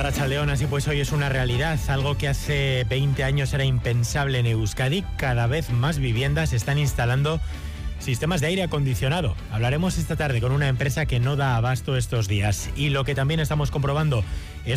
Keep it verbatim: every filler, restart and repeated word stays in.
Arratsaldeón, así pues hoy es una realidad, algo que hace veinte años era impensable en Euskadi. Cada vez más viviendas están instalando sistemas de aire acondicionado. Hablaremos esta tarde con una empresa que no da abasto estos días. Y lo que también estamos comprobando es